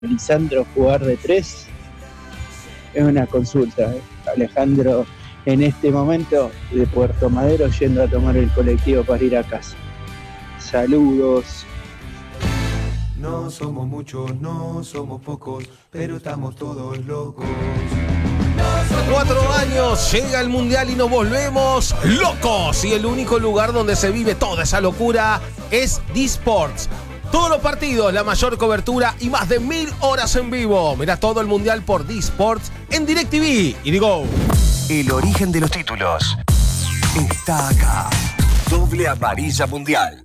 Lisandro jugar de 3? Es una consulta. Alejandro en este momento de Puerto Madero yendo a tomar el colectivo para ir a casa. Saludos. No somos muchos, no somos pocos, pero estamos todos locos. 4 años, llega el Mundial y nos volvemos locos. Y el único lugar donde se vive toda esa locura es D-Sports. Todos los partidos, la mayor cobertura y más de 1000 horas en vivo. Mirá todo el Mundial por D-Sports en DirecTV y Digo. El origen de los títulos está acá. Doble amarilla mundial.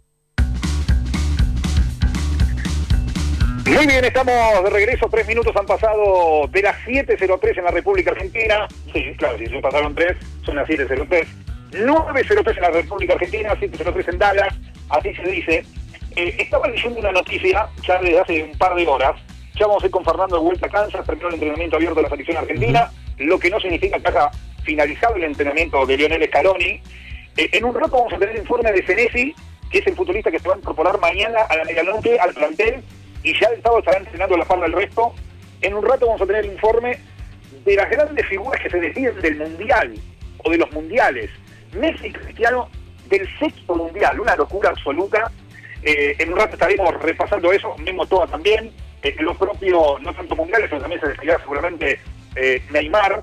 Muy bien, estamos de regreso. 3 minutos han pasado de las 7:03 en la República Argentina. Sí, claro, si se pasaron 3, son las 7:03. 9:03 en la República Argentina, 7:03 en Dallas, así se dice. Estaba leyendo una noticia ya desde hace un par de horas. Ya vamos a ir con Fernando de vuelta a Kansas, terminó el entrenamiento abierto de la selección argentina, lo que no significa que haya finalizado el entrenamiento de Lionel Scaloni. En un rato vamos a tener informe de Senesi, que es el futbolista que se va a incorporar mañana a la medianoche al plantel, y ya el sábado estará entrenando a la par del resto. En un rato vamos a tener informe de las grandes figuras que se deciden del Mundial, o de los Mundiales. Messi y Cristiano del 6º Mundial, una locura absoluta. En un rato estaremos repasando eso, Memo Toa también, los propios, no tanto mundiales, pero también se despedirá seguramente Neymar.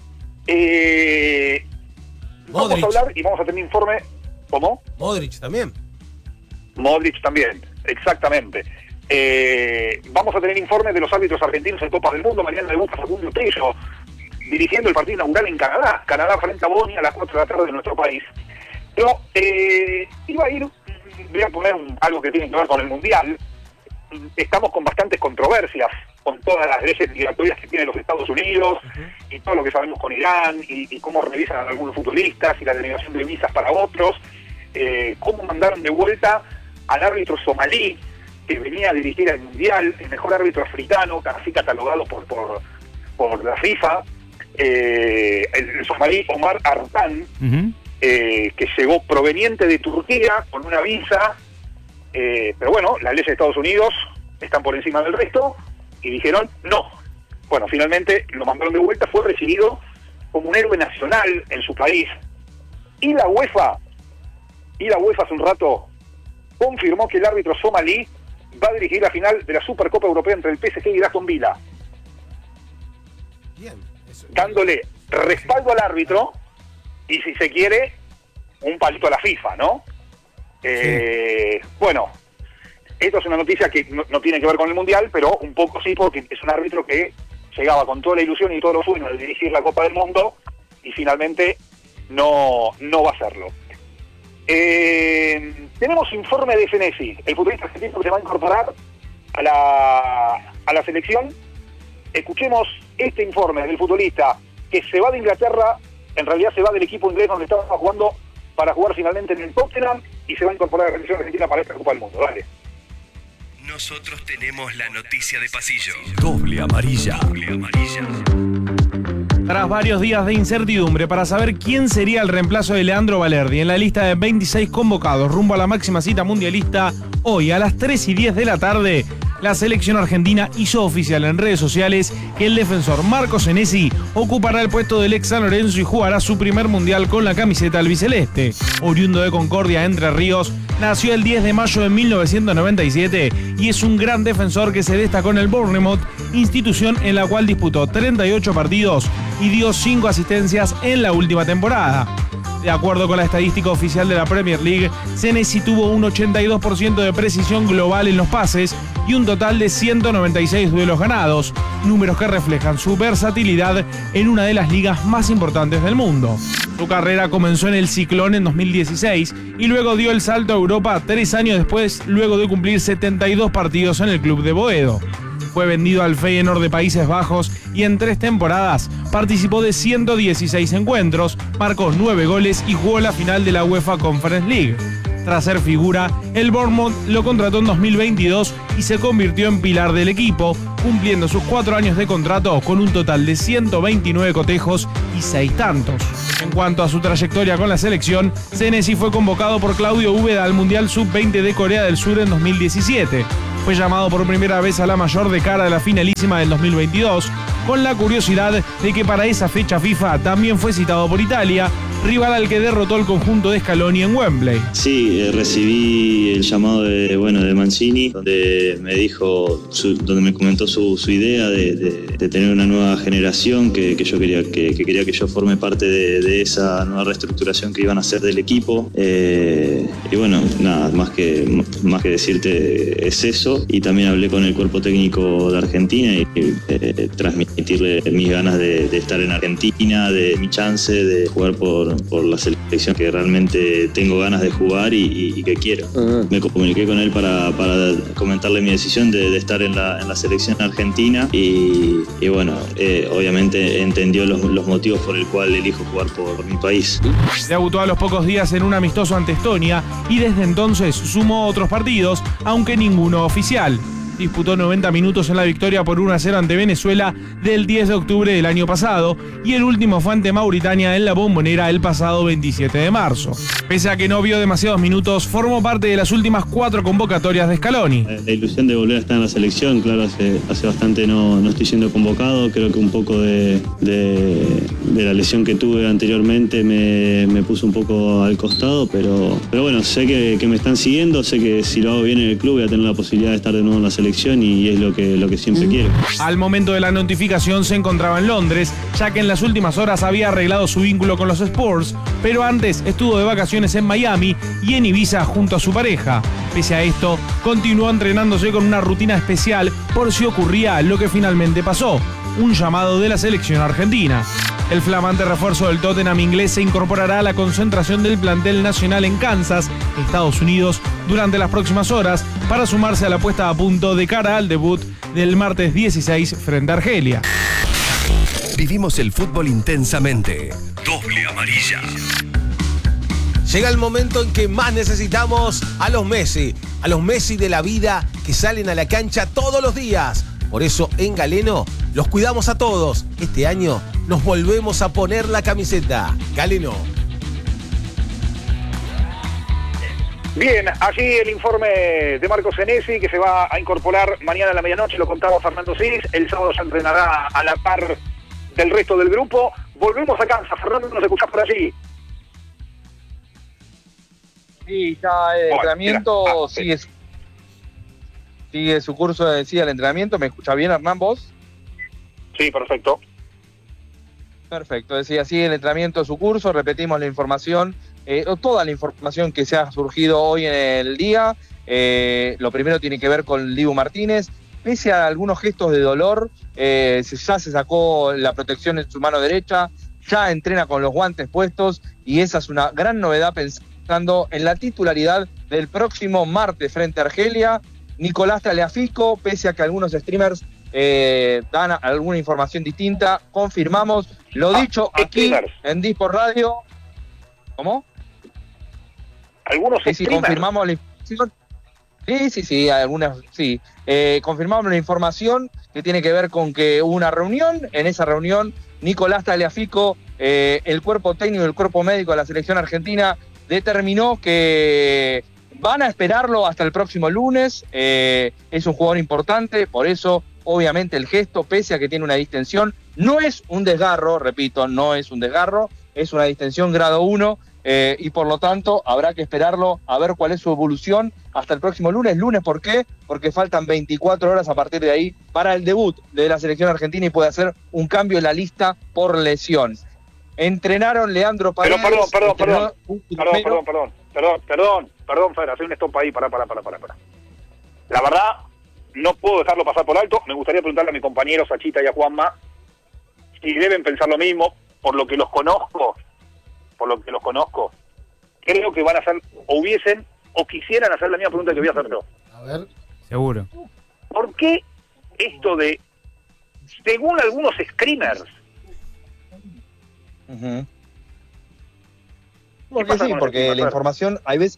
Vamos a hablar y vamos a tener informe. ¿Cómo? Modric también. Modric también, exactamente. Vamos a tener informe de los árbitros argentinos en Copa del Mundo. Mañana debuta Facundo Tello dirigiendo el partido inaugural en Canadá. Canadá frente a Bosnia a las 4 de la tarde de nuestro país. Pero iba a ir... Voy a poner algo que tiene que ver con el Mundial. Estamos con bastantes controversias con todas las leyes migratorias que tienen los Estados Unidos y todo lo que sabemos con Irán y cómo revisan a algunos futbolistas y la denegación de visas para otros, cómo mandaron de vuelta al árbitro somalí que venía a dirigir el Mundial, el mejor árbitro africano, así catalogado por la FIFA, el somalí Omar Artan, que llegó proveniente de Turquía con una visa, pero bueno, las leyes de Estados Unidos están por encima del resto y dijeron no. Bueno, finalmente lo mandaron de vuelta, fue recibido como un héroe nacional en su país. Y la UEFA hace un rato confirmó que el árbitro somalí va a dirigir la final de la Supercopa Europea entre el PSG y el Aston Villa. Bien. Dándole respaldo al árbitro y, si se quiere, un palito a la FIFA, ¿no? Sí. Bueno, esto es una noticia que no tiene que ver con el Mundial, pero un poco sí, porque es un árbitro que llegaba con toda la ilusión y todos los sueños de dirigir la Copa del Mundo y finalmente no va a hacerlo. Tenemos informe de Senesi, el futbolista argentino que se va a incorporar a la selección. Escuchemos este informe del futbolista que se va de Inglaterra, en realidad se va del equipo inglés donde estaba jugando para jugar finalmente en el Tottenham y se va a incorporar a la selección argentina para esta Copa del Mundo. Dale. Nosotros tenemos la noticia de pasillo. Doble amarilla. Doble amarilla. Tras varios días de incertidumbre para saber quién sería el reemplazo de Leandro Balerdi en la lista de 26 convocados rumbo a la máxima cita mundialista, hoy a las 3:10 de la tarde, la selección argentina hizo oficial en redes sociales que el defensor Marco Senesi ocupará el puesto del ex San Lorenzo y jugará su primer mundial con la camiseta albiceleste. Oriundo de Concordia, Entre Ríos, nació el 10 de mayo de 1997 y es un gran defensor que se destacó en el Bournemouth, institución en la cual disputó 38 partidos y dio 5 asistencias en la última temporada. De acuerdo con la estadística oficial de la Premier League, Senesi tuvo un 82% de precisión global en los pases y un total de 196 duelos ganados, números que reflejan su versatilidad en una de las ligas más importantes del mundo. Su carrera comenzó en el Ciclón en 2016 y luego dio el salto a Europa 3 años después, luego de cumplir 72 partidos en el club de Boedo. Fue vendido al Feyenoord de Países Bajos y en 3 temporadas participó de 116 encuentros, marcó 9 goles y jugó la final de la UEFA Conference League. Tras ser figura, el Bournemouth lo contrató en 2022 y se convirtió en pilar del equipo, cumpliendo sus 4 años de contrato con un total de 129 cotejos y 6 tantos. En cuanto a su trayectoria con la selección, Senesi fue convocado por Claudio Úbeda al Mundial Sub-20 de Corea del Sur en 2017. fue llamado por primera vez a la mayor de cara a la finalísima del 2022, con la curiosidad de que para esa fecha FIFA también fue citado por Italia, rival al que derrotó el conjunto de Scaloni en Wembley. Sí, recibí el llamado de Mancini, donde me dijo, donde me comentó su idea de tener una nueva generación que yo quería que yo forme parte de esa nueva reestructuración que iban a hacer del equipo. Y bueno, nada, más que decirte es eso. Y también hablé con el cuerpo técnico de Argentina y transmitirle mis ganas de estar en Argentina, de mi chance de jugar por la selección que realmente tengo ganas de jugar y que quiero. Me comuniqué con él para comentarle mi decisión de estar en la selección argentina y bueno, obviamente entendió los motivos por el cual elijo jugar por mi país. Debutó a los pocos días en un amistoso ante Estonia y desde entonces sumó otros partidos, aunque ninguno oficial. Disputó 90 minutos en la victoria por 1-0 ante Venezuela del 10 de octubre del año pasado y el último fue ante Mauritania en la Bombonera el pasado 27 de marzo. Pese a que no vio demasiados minutos, formó parte de las últimas 4 convocatorias de Scaloni. La ilusión de volver a estar en la selección, claro, hace bastante no estoy siendo convocado, creo que un poco de la lesión que tuve anteriormente me puso un poco al costado, pero bueno, sé que me están siguiendo, sé que si lo hago bien en el club voy a tener la posibilidad de estar de nuevo en la selección y es lo que siempre quiero. Al momento de la notificación se encontraba en Londres, ya que en las últimas horas había arreglado su vínculo con los Spurs, pero antes estuvo de vacaciones en Miami y en Ibiza junto a su pareja. Pese a esto, continuó entrenándose con una rutina especial por si ocurría lo que finalmente pasó, un llamado de la selección argentina. El flamante refuerzo del Tottenham inglés se incorporará a la concentración del plantel nacional en Kansas, Estados Unidos, durante las próximas horas para sumarse a la puesta a punto de cara al debut del martes 16 frente a Argelia. Vivimos el fútbol intensamente. Doble amarilla. Llega el momento en que más necesitamos a los Messi de la vida que salen a la cancha todos los días. Por eso en Galeno los cuidamos a todos. Este año nos volvemos a poner la camiseta. Galeno. Bien, allí el informe de Marcos Senesi, que se va a incorporar mañana a la medianoche, lo contaba Fernando Cis. El sábado se entrenará a la par del resto del grupo. Volvemos a Kansas. Fernando, ¿nos escuchás por allí? Sí, ya el entrenamiento sigue su curso, sigue el entrenamiento. ¿Me escucha bien, Hernán, vos? Sí, perfecto. Perfecto, decía, sigue el entrenamiento, su curso, repetimos la información, toda la información que se ha surgido hoy en el día. Lo primero tiene que ver con Dibu Martínez. Pese a algunos gestos de dolor, ya se sacó la protección en su mano derecha, ya entrena con los guantes puestos y esa es una gran novedad pensando en la titularidad del próximo martes frente a Argelia. Nicolás Tagliafico, pese a que algunos streamers dan alguna información distinta, confirmamos lo dicho aquí en Disport Radio. ¿Cómo? ¿Algunos sí, streamers? Confirmamos la información. Sí, algunas, sí. Confirmamos la información que tiene que ver con que hubo una reunión. En esa reunión, Nicolás Tagliafico, el cuerpo técnico y el cuerpo médico de la selección argentina, determinó que van a esperarlo hasta el próximo lunes. Es un jugador importante, por eso, obviamente, el gesto, pese a que tiene una distensión, no es un desgarro, repito, no es un desgarro, es una distensión grado 1, y por lo tanto habrá que esperarlo a ver cuál es su evolución hasta el próximo lunes. ¿Lunes por qué? Porque faltan 24 horas a partir de ahí para el debut de la selección argentina y puede hacer un cambio en la lista por lesión. Entrenaron Leandro Paredes. Perdón, Fer, hacer un stop ahí, pará. La verdad, no puedo dejarlo pasar por alto. Me gustaría preguntarle a mi compañero Sachita y a Juanma si deben pensar lo mismo, por lo que los conozco, creo que van a hacer, o hubiesen, o quisieran hacer la misma pregunta que voy a hacer yo. A ver. Seguro. ¿Por qué esto de, según algunos screamers? Uh-huh. Porque sí, porque la información, hay veces,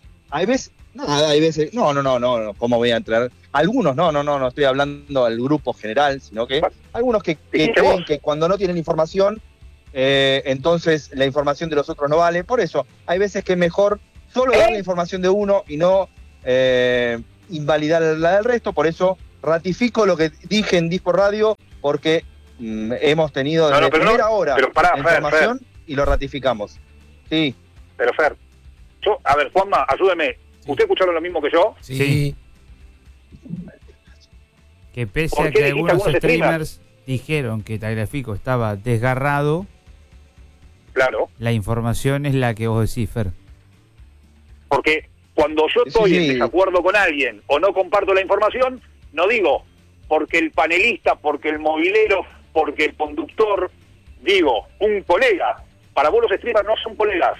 no, ¿cómo voy a entrar? Algunos, no estoy hablando del grupo general, sino que algunos que creen que cuando no tienen información, entonces la información de los otros no vale. Por eso, hay veces que es mejor solo dar la información de uno y no invalidar la del resto, por eso ratifico lo que dije en Disco Radio, porque hemos tenido desde primera hora la información y lo ratificamos. Sí. Pero Fer, a ver, Juanma, ayúdeme. ¿Usted escucharon lo mismo que yo? Sí. Que pese a que algunos streamers dijeron que Tagliafico estaba desgarrado, claro, la información es la que vos decís, Fer. Porque cuando yo estoy en desacuerdo con alguien o no comparto la información, no digo porque el panelista, porque el movilero, porque el conductor, digo, un colega. Para vos los streamers no son colegas.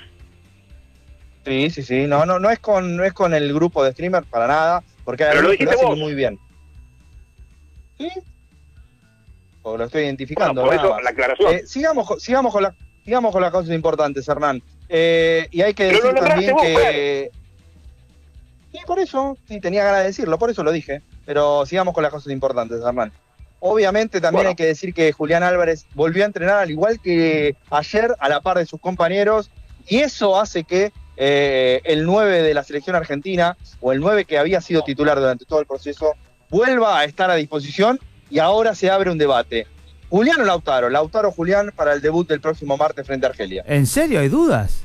Sí. No es con el grupo de streamers para nada, porque pero lo dijiste vos muy bien. ¿Sí? O lo estoy identificando. Bueno, por eso la aclaración. Sigamos con las cosas importantes, Hernán. Y hay que decir también vos, que... Sí, por eso, sí, tenía ganas de decirlo, por eso lo dije. Pero sigamos con las cosas importantes, Hernán. Obviamente también hay que decir que Julián Álvarez volvió a entrenar al igual que ayer, a la par de sus compañeros, y eso hace que el 9 de la selección argentina, o el 9 que había sido titular durante todo el proceso, vuelva a estar a disposición, y ahora se abre un debate. ¿Julián o Lautaro? Lautaro Julián para el debut del próximo martes frente a Argelia. ¿En serio hay dudas?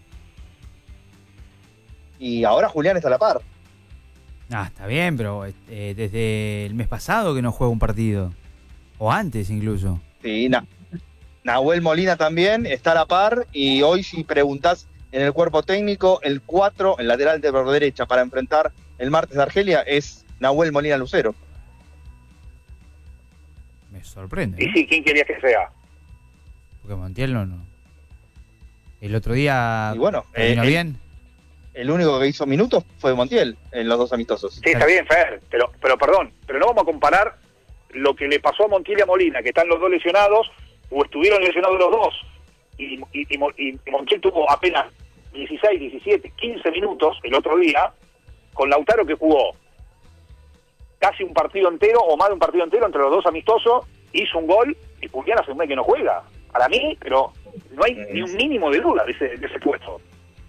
Y ahora Julián está a la par. Está bien, pero desde el mes pasado que no juega un partido. O antes incluso. Sí, Nahuel Molina también está a la par, y hoy si preguntás en el cuerpo técnico, el 4, el lateral de por derecha para enfrentar el martes de Argelia es Nahuel Molina Lucero. Me sorprende. Y sí, ¿quién quería que sea? Porque Montiel no. El otro día y bueno, vino bien. El único que hizo minutos fue Montiel en los dos amistosos. Sí, está bien, Fer, pero perdón, pero no vamos a comparar lo que le pasó a Montiel y a Molina, que están los dos lesionados, o estuvieron lesionados los dos, y Montiel tuvo apenas 16, 17, 15 minutos el otro día, con Lautaro que jugó casi un partido entero, o más de un partido entero entre los dos amistosos, hizo un gol, y Julián hace un mes que no juega. Para mí, pero no hay ni un mínimo de duda de ese puesto.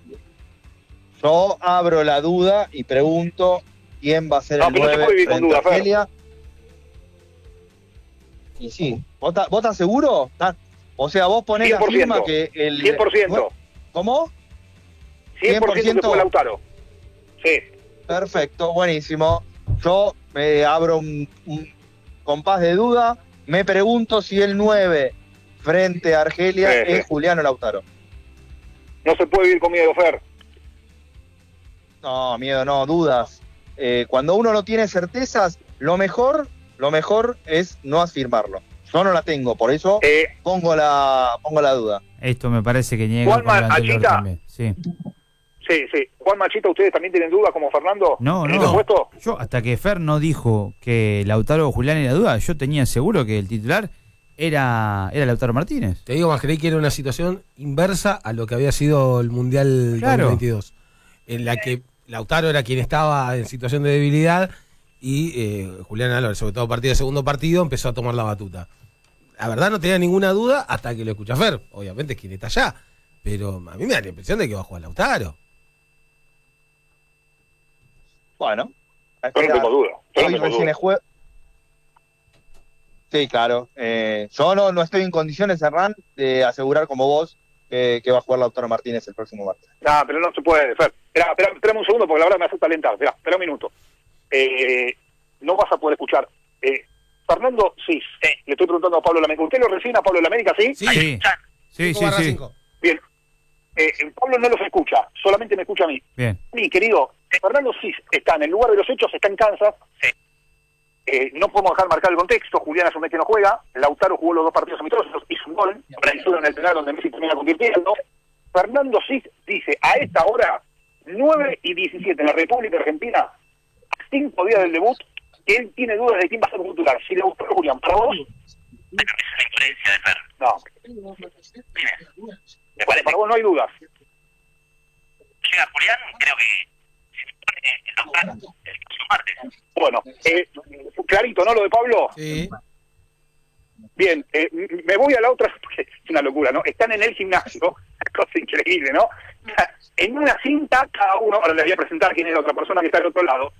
Yo abro la duda y pregunto quién va a ser el 9 frente a Argelia. Y sí, ¿vos estás seguro? O sea, vos ponés 100%, la firma que el... 100%. ¿Cómo? 100% que fue Lautaro. Sí. Perfecto, buenísimo. Yo me abro un compás de duda. Me pregunto si el 9 frente a Argelia es Julián o Lautaro. No se puede vivir con miedo, Fer. No, miedo no, dudas. Cuando uno no tiene certezas, lo mejor es no afirmarlo. Yo no la tengo, por eso pongo la duda. Esto me parece que niega con lo anterior también. Sí. Juan Machita, ¿ustedes también tienen dudas como Fernando? No. Yo hasta que Fer no dijo que Lautaro o Julián era duda, yo tenía seguro que el titular era Lautaro Martínez. Te digo más, creí que era una situación inversa a lo que había sido el Mundial 2022. En la que Lautaro era quien estaba en situación de debilidad y Julián Álvarez, sobre todo a partir del segundo partido, empezó a tomar la batuta. La verdad no tenía ninguna duda hasta que lo escuché a Fer. Obviamente es quien está allá, pero a mí me da la impresión de que va a jugar Lautaro. Bueno, yo no tengo duda. Sí, claro. Yo no estoy en condiciones, Hernán, de asegurar como vos que va a jugar Lautaro Martínez el próximo martes. No, pero no se puede, Fer. Espérame un segundo porque la verdad me hace talentar. Espera un minuto. No vas a poder escuchar. Fernando, sí. Le estoy preguntando a Pablo Lamérica. ¿Usted lo recibe a Pablo Lamérica, sí? Sí. Sí. Bien. Pablo no los escucha, solamente me escucha a mí. Bien. Mi querido, Fernando Cis está en el lugar de los hechos, está en Kansas. No podemos dejar marcar el contexto. Julián hace un mes que no juega. Lautaro jugó los dos partidos amistosos, hizo un gol. Brasil en el penal donde Messi termina convirtiendo. Fernando Cis dice, a esta hora, 9:17 en la República Argentina, a 5 días del debut, que él tiene dudas de quién va a ser el titular. Si Lautaro o Julián, para vos... Esa es la influencia de Fer. No. Para vos no hay dudas. Llega Julián, creo que se pone en Lautaro el próximo martes. Bueno, clarito, ¿no? Lo de Pablo. Sí. Bien, me voy a la otra, porque es una locura, ¿no? Están en el gimnasio, cosa increíble, ¿no? En una cinta, cada uno, ahora les voy a presentar quién es la otra persona que está al otro lado,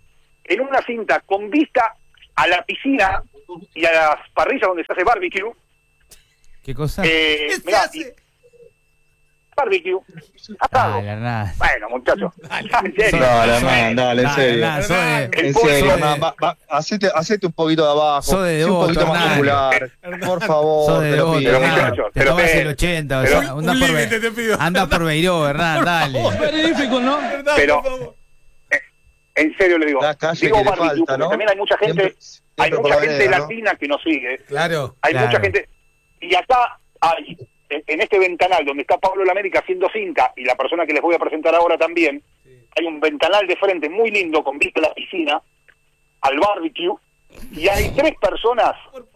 en una cinta con vista a la piscina y a las parrillas donde se hace barbecue. ¿Qué cosa? Mirá, barbecue. Asado. Dale, Hernán. Bueno, muchachos. En serio. Dale, Hernán, dale, en serio. Hernán, sos de- El En pollo. serio, Hernán, hacete un poquito de abajo. Sos de sé un devoto, poquito más Hernán. popular. Por favor, Sos de te lo devoto, pido. Pero Hernán. muchachos, Te pero tomás te- el 80, pero- o sea, andás por límite te pido. andás por Beiró, Hernán, dale. Pero, en serio le digo, La calle digo que le barbecue, falta, porque ¿no? también hay mucha gente, hay Siempre por mucha la gente vereda, ¿no? latina que nos sigue, Claro. hay Claro. mucha gente, y acá hay, en este ventanal donde está Pablo Lamérica haciendo cinta, y la persona que les voy a presentar ahora también, hay un ventanal de frente muy lindo con vista a la piscina, al barbecue, y hay tres personas,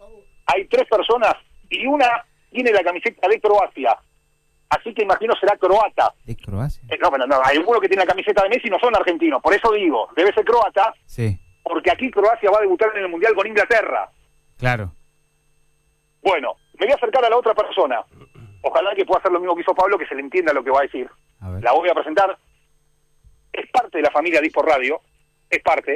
y una tiene la camiseta de Croacia, así que imagino será croata. ¿De Croacia? No, hay algunos que tienen la camiseta de Messi y no son argentinos, por eso digo, debe ser croata, Sí, porque aquí Croacia va a debutar en el Mundial con Inglaterra. claro. Bueno, me voy a acercar a la otra persona. Ojalá que pueda hacer lo mismo que hizo Pablo, que se le entienda lo que va a decir. A ver. La voy a presentar. Es parte de la familia Disport Radio. Es parte.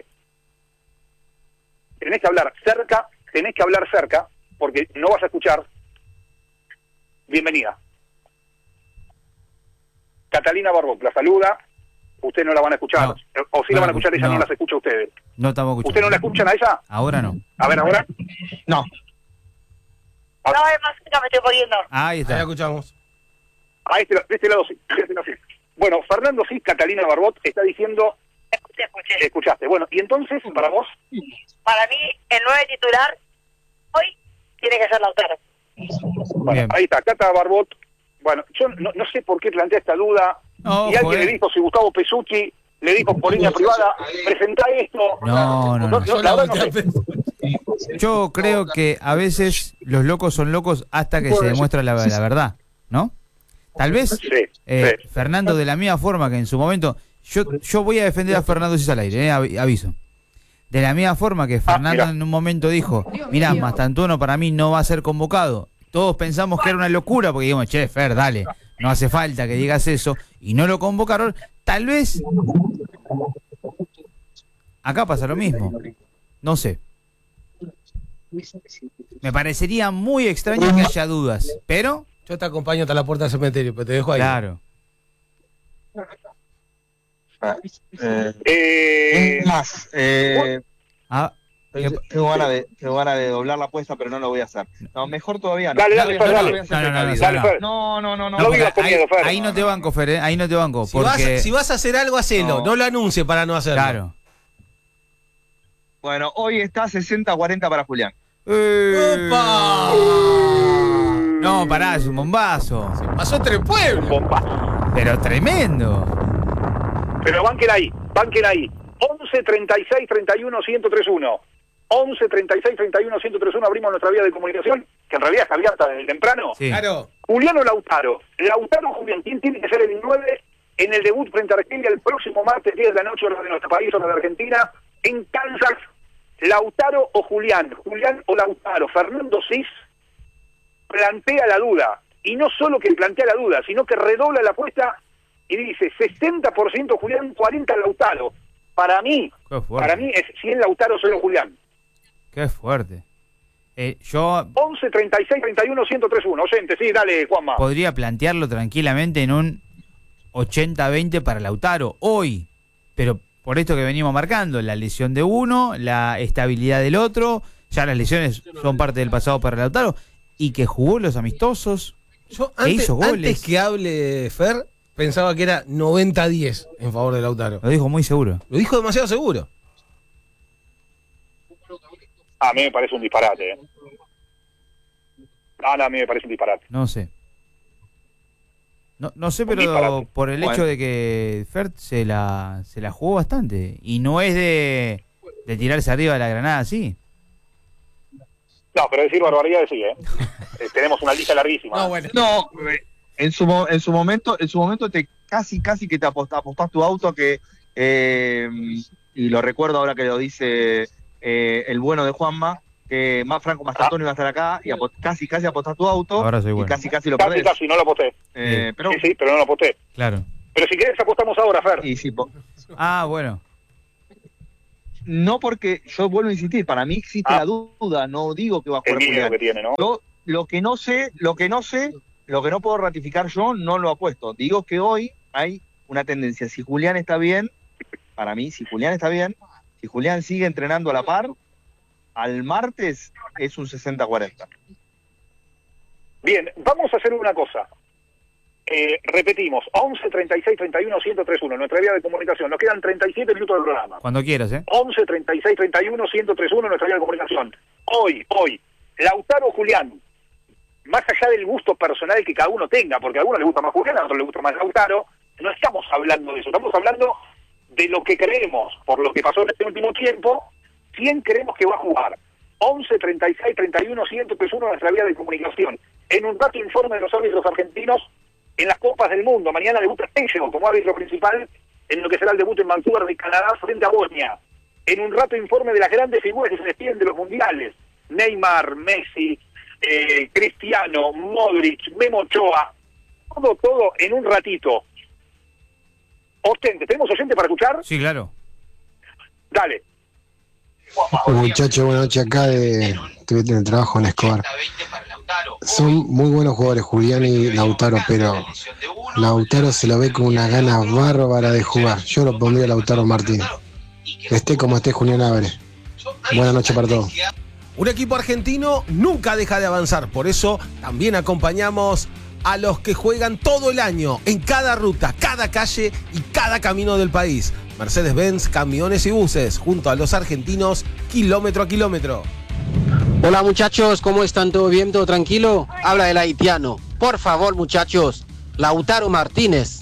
Tenés que hablar cerca, porque no vas a escuchar. Bienvenida. Catalina Barbot la saluda. Ustedes no la van a escuchar. No. O si la van a escuchar, ella no las escucha a ustedes. No estamos escuchando. ¿Ustedes no la escuchan a ella? Ahora no. A ver, ahora. No. No, es más, no me estoy poniendo. Ahí Ahí está. escuchamos. De este lado sí. De este lado sí. Bueno, Fernando sí, Catalina Barbot está diciendo. Escuché. Escuchaste. Bueno, y entonces, para vos. Para mí, el 9 titular hoy tiene que ser Lautaro. Bueno, Bien. ahí está, Cata Barbot. Bueno, yo no sé por qué plantea esta duda. No, Y alguien joder. le dijo, si Gustavo Pesucci le dijo por línea privada, presentá esto. No. La verdad no sé. Yo creo que a veces los locos son locos hasta que se demuestra la verdad, ¿no? Tal vez Sí, sí. Fernando, de la misma forma que en su momento, yo voy a defender a Fernando Cis al aire, aviso. De la misma forma que Fernando mirá. en un momento dijo, mirá, Mastantuono para mí no va a ser convocado. Todos pensamos que era una locura porque dijimos, che, Fer, dale, no hace falta que digas eso. Y no lo convocaron. Tal vez acá pasa lo mismo. No sé. Me parecería muy extraño que haya dudas, pero Yo te acompaño hasta la puerta del cementerio, pero te dejo ahí. claro. Es más, Ah, tengo ganas de doblar la apuesta, pero no lo voy a hacer. No, mejor todavía no. Dale, No, Fer, no lo dale. voy a hacer No, no, no, precavido. Dale, Fer. No. No digas con miedo, Fer. ahí no te banco, Fer, ahí no te banco. Si, Porque, vas a hacer algo, hacelo. No lo anuncie para no hacerlo. claro. Bueno, hoy está 60-40 para Julián. ¡Opa! No, pará, es un bombazo. Pasó entre pueblos. Bomba. Pero tremendo. Pero banquen ahí. 11 36 31 1031. 11 36 31 1031. Abrimos nuestra vía de comunicación, que en realidad está abierta desde temprano. Sí. Claro. Julián o Lautaro. Lautaro, Julián, ¿quién tiene que ser el 9 en el debut frente a Argelia el próximo martes 10 de la noche, hora de nuestro país, hora de Argentina, en Kansas? ¿Lautaro o Julián? Julián o Lautaro. Fernando Cis plantea la duda. Y no solo que plantea la duda, sino que redobla la apuesta y dice 60% Julián, 40% Lautaro. Para mí es 100 Lautaro, solo Julián. Qué fuerte. Yo 11 36 31 1031. Oyente, sí, dale, Juanma. podría plantearlo tranquilamente en un 80-20 para Lautaro hoy, pero por esto que venimos marcando, la lesión de uno, la estabilidad del otro, ya las lesiones son parte del pasado para Lautaro, y que jugó los amistosos, Yo que hizo goles. antes que hable Fer, pensaba que era 90-10 en favor de Lautaro. Lo dijo muy seguro. Lo dijo demasiado seguro. A mí me parece un disparate. No, a mí me parece un disparate. No sé. No sé, Un pero disparate. por el hecho de que Fert se la jugó bastante. Y no es de tirarse arriba de la granada así. No, pero decir barbaridades sí, ¿eh? Tenemos una lista larguísima. No, bueno. No, en su momento te casi que te apostás tu auto que y lo recuerdo ahora que lo dice el bueno de Juanma, que más Franco Mastantuono iba a estar acá y casi apostás tu auto. Ahora soy bueno. Y casi lo perdés. Casi, no lo aposté. Pero Sí, pero no lo aposté. Claro. Pero si querés apostamos ahora, Fer. y sí, Ah, bueno. no porque, yo vuelvo a insistir, para mí existe la duda, no digo que va a jugar El miedo Julián. que tiene, ¿no? Yo, lo que no puedo ratificar yo, no lo apuesto. Digo que hoy hay una tendencia. Si Julián está bien, para mí, si Julián sigue entrenando a la par, al martes es un 60-40. Bien, vamos a hacer una cosa. Repetimos, 11 36 31 1031, nuestra vía de comunicación. Nos quedan 37 minutos del programa. Cuando quieras, 11 36 31 1031, nuestra vía de comunicación. Hoy, Lautaro Julián, más allá del gusto personal que cada uno tenga, porque a algunos les gusta más Julián, a otros les gusta más Lautaro, no estamos hablando de eso, estamos hablando de lo que creemos, por lo que pasó en este último tiempo, quién creemos que va a jugar. 11 36 31 1031, nuestra vía de comunicación. En un rato informe de los árbitros argentinos en las Copas del Mundo. Mañana debuta Tello como árbitro principal en lo que será el debut en Vancouver de Canadá frente a Bosnia. En un rato informe de las grandes figuras que se despiden de los mundiales. Neymar, Messi, Cristiano, Modric, Memo Ochoa. Todo en un ratito. Ostente, ¿tenemos oyente para escuchar? Sí, claro. Dale. Muchachos, buenas noches acá estoy en el trabajo en Escobar. Son muy buenos jugadores Julián y Lautaro, pero Lautaro se lo ve con una gana bárbara de jugar. Yo lo pondría a Lautaro Martínez. Esté como esté Julián Álvarez. Buenas noches para todos. Un equipo argentino nunca deja de avanzar, por eso también acompañamos a los que juegan todo el año, en cada ruta, cada calle y cada camino del país. Mercedes-Benz, camiones y buses, junto a los argentinos, kilómetro a kilómetro. Hola muchachos, ¿cómo están? ¿Todo bien? ¿Todo tranquilo? Habla el haitiano. Por favor muchachos, Lautaro Martínez.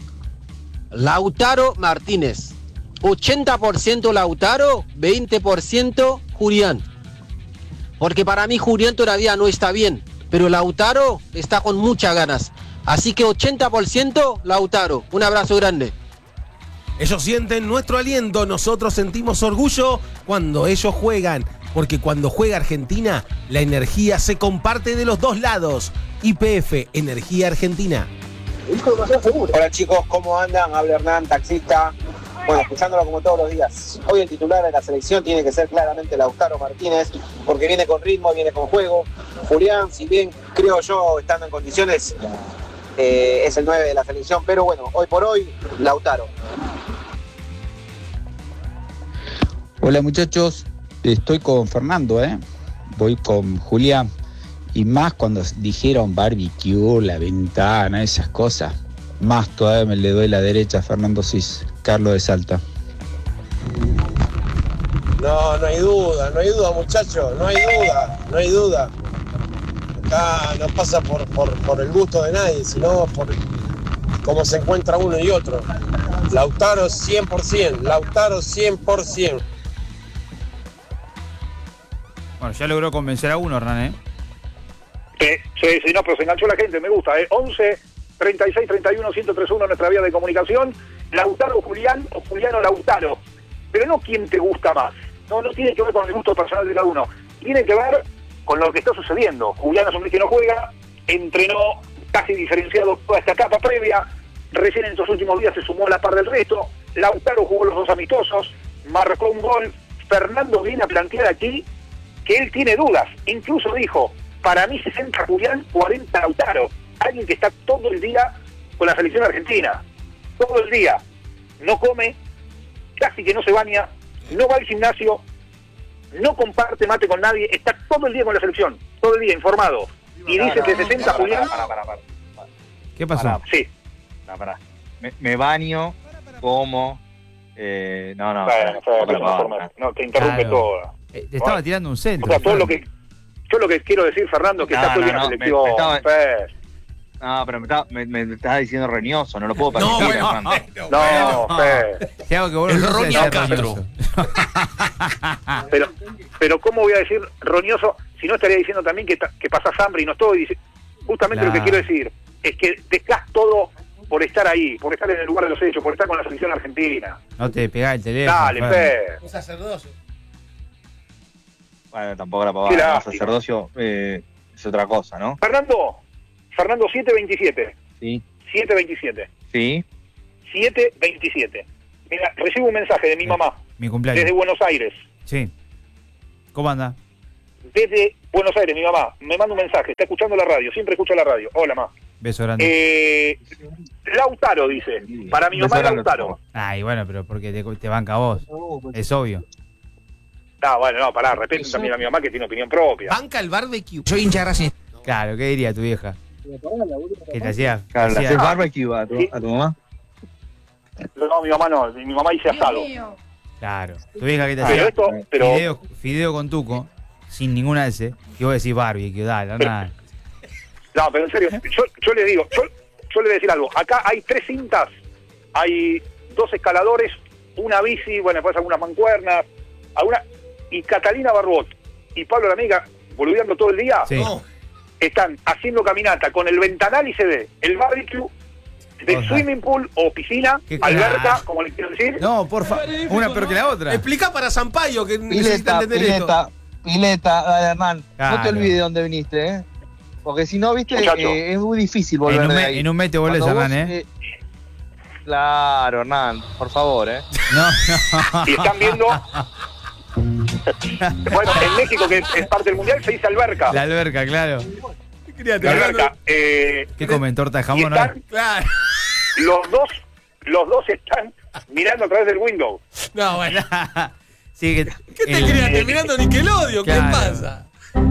80% Lautaro, 20% Julián. Porque para mí Julián todavía no está bien, pero Lautaro está con muchas ganas. Así que 80% Lautaro. Un abrazo grande. Ellos sienten nuestro aliento, nosotros sentimos orgullo cuando ellos juegan. Porque cuando juega Argentina, la energía se comparte de los dos lados. YPF, Energía Argentina. Hola chicos, ¿cómo andan? Habla Hernán, taxista. Bueno, escuchándolo como todos los días. Hoy el titular de la selección tiene que ser claramente Lautaro Martínez, porque viene con ritmo, viene con juego. Julián, si bien creo yo, estando en condiciones, es el 9 de la selección, pero bueno, hoy por hoy, Lautaro. Hola muchachos, estoy con Fernando, voy con Julián, y más cuando dijeron barbecue, la ventana, esas cosas, más todavía me le doy la derecha a Fernando Cis, Carlos de Salta. No hay duda muchachos, no hay duda. Acá no pasa por el gusto de nadie, sino por cómo se encuentra uno y otro. Lautaro 100%, Lautaro 100%. Bueno, ya logró convencer a uno, Hernán, Sí, no, pero se enganchó la gente, me gusta, 11 36 31 1031, nuestra vía de comunicación. Lautaro Julián o Juliano Lautaro, pero no quién te gusta más, no tiene que ver con el gusto personal de cada uno, tiene que ver con lo que está sucediendo. Julián es un que no juega, entrenó casi diferenciado toda esta etapa previa, recién en estos últimos días se sumó a la par del resto. Lautaro jugó los dos amistosos, marcó un gol. Fernando viene a plantear aquí que él tiene dudas, incluso dijo, para mí 60 Julián, 40 Lautaro, alguien que está todo el día con la selección argentina, todo el día, no come, casi que no se baña, no va al gimnasio, no comparte mate con nadie, está todo el día con la selección, todo el día informado, y dice que 60 Julián... ¿Qué pasó? Sí. Me baño, como... Te interrumpe todo. Te estaba tirando un centro. O sea, todo lo que... Yo lo que quiero decir, Fernando, que está todo el día en el selectivo... No, pero me estaba diciendo roñoso, no lo puedo permitir. El roño Castro. Pero ¿cómo voy a decir roñoso si no estaría diciendo también que pasás hambre y no estoy diciendo? Justamente lo que quiero decir es que dejás todo por estar ahí, por estar en el lugar de los hechos, por estar con la selección argentina. No te pegás el teléfono. Dale, Un sacerdocio. Bueno, tampoco la pavada, el sacerdocio es otra cosa, ¿no? Fernando 727. Sí. 727. Sí. 727. Mira, recibo un mensaje de mi mamá. Mi cumpleaños. Desde Buenos Aires. Sí. ¿Cómo anda? Desde Buenos Aires, mi mamá me manda un mensaje, está escuchando la radio, siempre escucha la radio. Hola, mamá. Beso grande. Lautaro dice, para mi mamá Lautaro. Ay, bueno, pero porque te banca a vos. Es obvio. No, bueno, no, pará, respeten también a mi mamá que tiene opinión propia. Banca el barbecue. Soy hincha de Racing. Claro, ¿qué diría tu vieja? ¿Qué te hacía? Claro, ¿le haces barbecue a tu mamá? No, mi mamá no, mi mamá dice asado. Claro. Tu vieja que te Pero hacía esto, fideo con tuco, sin ninguna S, y vos decís barbecue, dale, nada. No, pero en serio, yo les digo, yo les voy a decir algo. Acá hay 3 cintas, hay 2 escaladores, una bici, bueno, después algunas mancuernas, y Catalina Barbot y Pablo Lamiga, boludeando todo el día, están haciendo caminata con el ventanal y se ve el barbecue de swimming pool o piscina, alberca, como les quiero decir. No, porfa, una peor que la otra. Explica para Sampaio que necesita entender esto. Pileta, dale, Hernán. Claro. No te olvides de dónde viniste, ¿eh? Porque si no, viste, es muy difícil volver de ahí. En un mes te volvés, Cuando Hernán, vos, Claro, Hernán, por favor, ¿eh? No. Y están viendo... Bueno, en México, que es parte del mundial, se dice alberca. La alberca, claro. La alberca. ¿Qué comen? ¿Torta de jamón? Están, claro. Los dos están mirando a través del window. No, bueno. Sí, ¿Qué te creas? Terminando Nickelodeon, ¿qué pasa?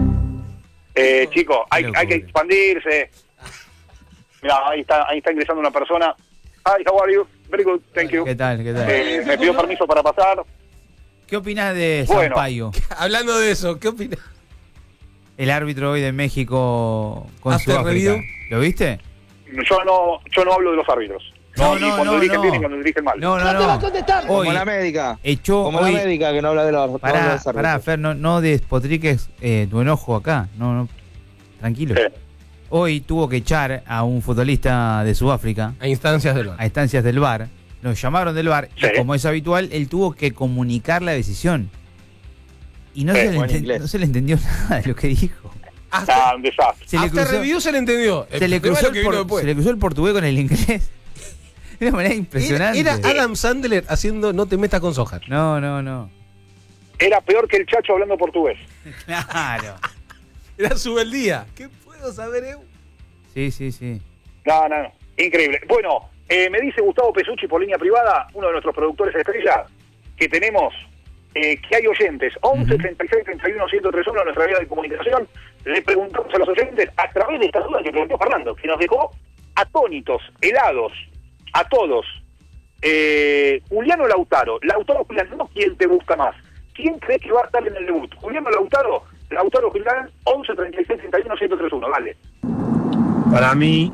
Chicos, hay que expandirse. Mira, ahí está ingresando una persona. Hi, how are you? Very good, thank you. ¿Qué tal? Me pidió permiso para pasar. ¿Qué opinás de Bueno. Sampaio? Hablando de eso, ¿qué opinas? El árbitro hoy de México con After Sudáfrica. review. ¿Lo viste? Yo no hablo de los árbitros. No, Ni cuando dirigen bien ni cuando dirigen mal. No. Como Hoy la médica. echó Como hoy... la médica que no habla de los Pará, Fer, no despotriques tu enojo acá. No, tranquilo. Hoy tuvo que echar a un futbolista de Sudáfrica. A instancias del VAR. A instancias del VAR. Lo llamaron del VAR y como es habitual, él tuvo que comunicar la decisión. Y no se le entendió nada de lo que dijo. Un desastre. After review se le entendió. Se le cruzó el portugués con el inglés. De una manera impresionante. Era Adam Sandler haciendo No te metas con Soja. No. Era peor que el Chacho hablando portugués. Claro. Era su bel día. ¿Qué puedo saber, Sí. No. Increíble. Bueno, me dice Gustavo Pesucci por línea privada, uno de nuestros productores estrella, que tenemos, que hay oyentes. 11 36 31 1031, nuestra vía de comunicación. Le preguntamos a los oyentes a través de esta duda que planteó Fernando, que nos dejó atónitos, helados, a todos. Julián o Lautaro. Lautaro, Julián, no quién te busca más. ¿Quién cree que va a estar en el debut? ¿Julián o Lautaro? Lautaro, Julián, 11 36 31 1031. Dale. Para mí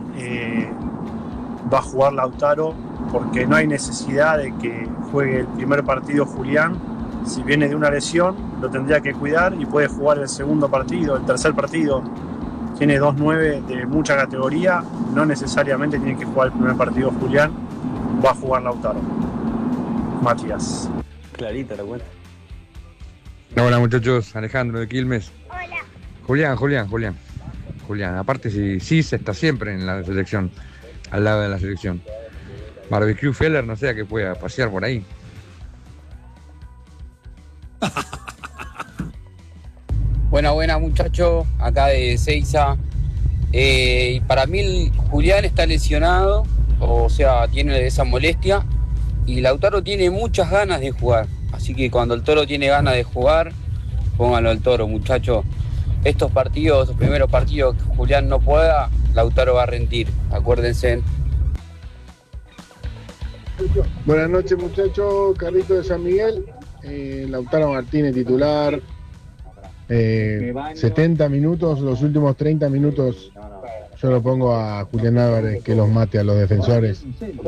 va a jugar Lautaro porque no hay necesidad de que juegue el primer partido Julián. Si viene de una lesión, lo tendría que cuidar y puede jugar el segundo partido, el tercer partido. Tiene 2-9 de mucha categoría, no necesariamente tiene que jugar el primer partido Julián, va a jugar Lautaro. Matías. Clarita la cuenta. Hola muchachos, Alejandro de Quilmes. Hola. Julián, aparte sí se está siempre en la selección, al lado de la selección. Barbecue Feller, no sé, que pueda pasear por ahí. Buena muchachos, acá de Seiza. Para mí Julián está lesionado, o sea, tiene esa molestia, y Lautaro tiene muchas ganas de jugar. Así que cuando el Toro tiene ganas de jugar, pónganlo al Toro, muchachos. Estos primeros partidos que Julián no pueda, Lautaro va a rendir, acuérdense. Buenas noches muchachos, Carlito de San Miguel. Lautaro Martínez titular. 70 minutos, los últimos 30 minutos yo lo pongo a Julián Álvarez que los mate a los defensores.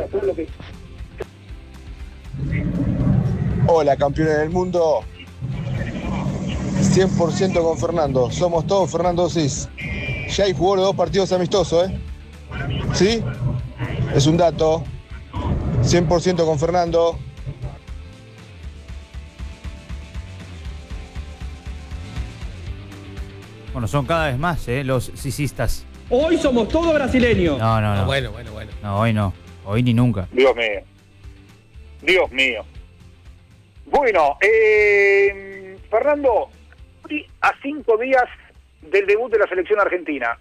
Hola campeones del mundo, 100% con Fernando, somos todos Fernando Cis. Ya hay jugó los 2 partidos amistosos, ¿sí? Es un dato, 100% con Fernando. Bueno, son cada vez más, los sisistas. Hoy somos todos brasileños. No. Bueno. No, hoy no. Hoy ni nunca. Dios mío. Bueno, Fernando, a 5 días del debut de la selección argentina,